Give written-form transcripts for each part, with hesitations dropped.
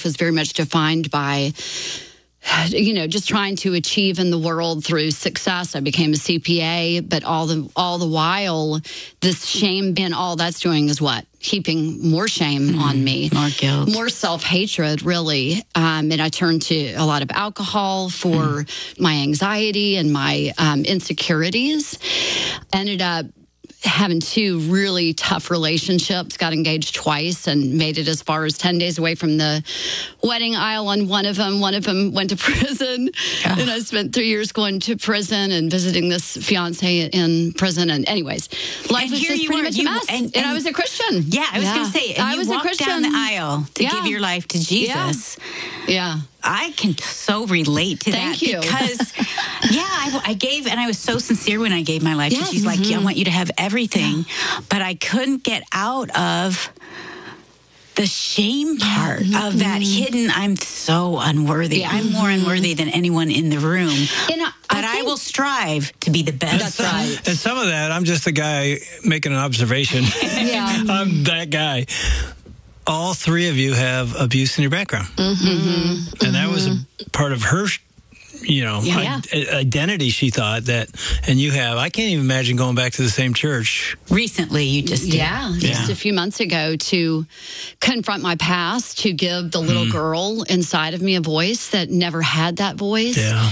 is very much defined by, just trying to achieve in the world through success. I became a CPA, but all the while, this shame and all that's doing is what? Heaping more shame on me. More guilt. More self-hatred, really. And I turned to a lot of alcohol for my anxiety and my insecurities. Ended up having 2 really tough relationships, got engaged twice and made it as far as 10 days away from the wedding aisle on one of them. One of them went to prison, and I spent 3 years going to prison and visiting this fiance in prison. And anyways, life was just pretty much a mess. And I was a Christian. Yeah, I was going to say, and I was you walked down the aisle to give your life to Jesus. Yeah. I can so relate to Thank that you. because, I gave, and I was so sincere when I gave my life to Jesus. Like, I want you to have everything, but I couldn't get out of the shame part of that hidden, I'm so unworthy. I'm more unworthy than anyone in the room. But I will strive to be the best. That's right. And some of that, I'm just a guy making an observation. I'm that guy. All 3 of you have abuse in your background. And that was a part of her, identity, she thought that, and you have. I can't even imagine going back to the same church. Recently, you just did. Just a few months ago, to confront my past, to give the little girl inside of me a voice that never had that voice.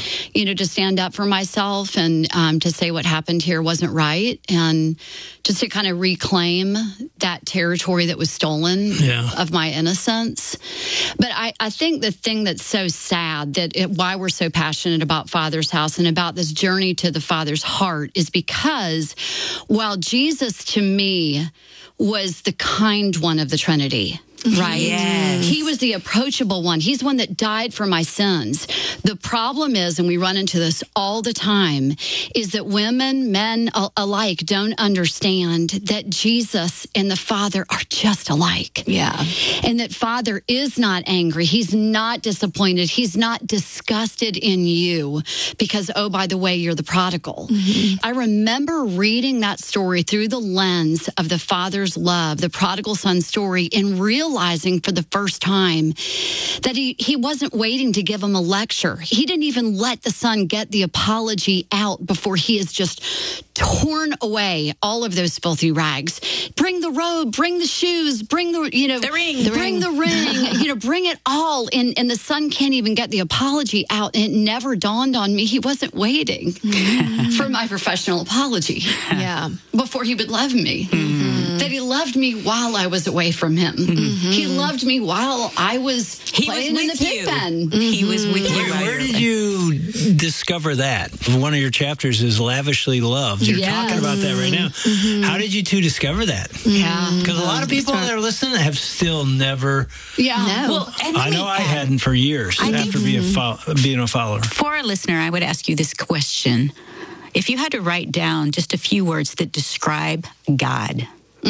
To stand up for myself and to say what happened here wasn't right, and just to kind of reclaim that territory that was stolen of my innocence. But I think the thing that's so sad, why we're so passionate about Father's House and about this journey to the Father's heart, is because while Jesus to me was the kind one of the Trinity, right? Yes. He was the approachable one. He's one that died for my sins. The problem is, and we run into this all the time, is that women, men alike don't understand that Jesus and the Father are just alike. And that Father is not angry. He's not disappointed. He's not disgusted in you because, oh, by the way, you're the prodigal. I remember reading that story through the lens of the Father's love, the prodigal son story, and realizing for the first time that he wasn't waiting to give him a lecture. He didn't even let the son get the apology out before he has just torn away all of those filthy rags. Bring the robe, bring the shoes, bring the ring, bring the ring, bring it all. And the son can't even get the apology out. And it never dawned on me he wasn't waiting for my professional apology. Before he would love me. That he loved me while I was away from him. He loved me while I was playing in the pig pen. He was with you. Where did you discover that? One of your chapters is lavishly loved. You're talking about that right now. How did you 2 discover that? Because a lot of people that are listening have still never. Well, I know I hadn't for years after being a follower. For a listener, I would ask you this question. If you had to write down just a few words that describe God,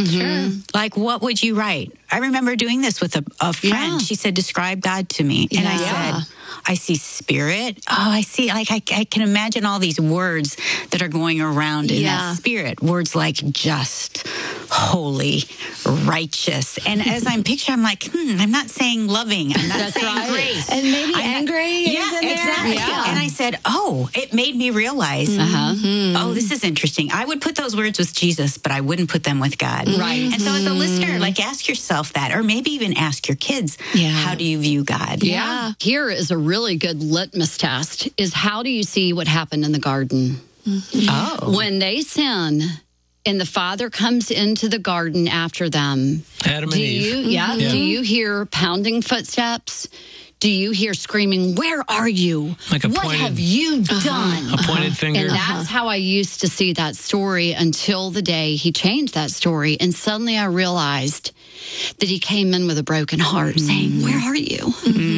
like, what would you write? I remember doing this with a friend. She said, describe God to me. And I said, I see spirit. I see, like, I can imagine all these words that are going around in that spirit. Words like just, holy, righteous. And as I'm picturing, I'm like, I'm not saying loving. I'm not saying grace. And maybe angry. Exactly. And I said, it made me realize, this is interesting. I would put those words with Jesus, but I wouldn't put them with God. Right. And so as a listener, like, ask yourself that, or maybe even ask your kids, how do you view God? Here is a really good litmus test, is how do you see what happened in the garden? When they sin and the Father comes into the garden after them, Adam and Eve. Do you hear pounding footsteps? Do you hear screaming, where are you? Like a what have you done? A pointed finger. And that's how I used to see that story until the day he changed that story. And suddenly I realized that he came in with a broken heart saying, where are you?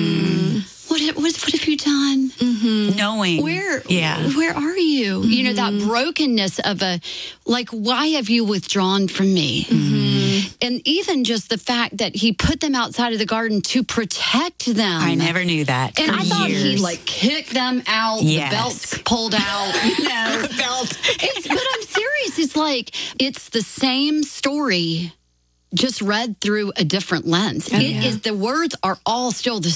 What have you done? Knowing. Where are you? You know, that brokenness of why have you withdrawn from me? And even just the fact that he put them outside of the garden to protect them. I never knew that. And for I thought years. he kicked them out, the belts pulled out, the belt. But I'm serious. It's the same story, just read through a different lens. The words are all still the